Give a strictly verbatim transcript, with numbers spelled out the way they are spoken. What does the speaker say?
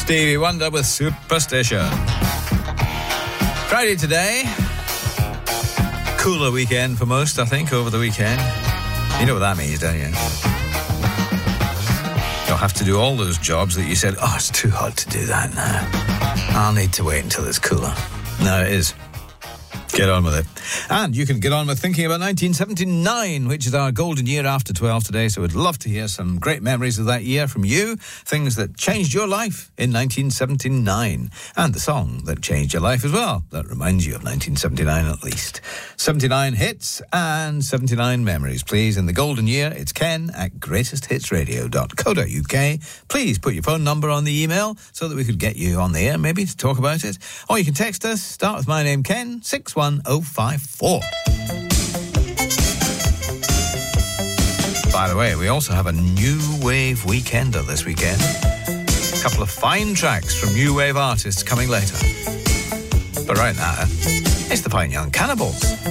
Stevie Wonder with Superstition. Friday today. Cooler weekend for most, I think, over the weekend. You know what that means, don't you? You'll have to do all those jobs that you said, oh, it's too hot to do that now. I'll need to wait until it's cooler. No, it is. Get on with it. And you can get on with thinking about nineteen seventy-nine, which is our golden year after twelve today. So we'd love to hear some great memories of that year from you. Things that changed your life in nineteen seventy-nine. And the song that changed your life as well. That reminds you of nineteen seventy-nine at least. seventy-nine hits and seventy-nine memories. Please, in the golden year, it's ken at greatest hits radio dot co dot uk. Please put your phone number on the email so that we could get you on the air, maybe, to talk about it. Or you can text us. Start with my name, Ken, six one oh five four. By the way, we also have a New Wave Weekender this weekend. A couple of fine tracks from New Wave artists coming later. But right now, it's the Fine Young Cannibals.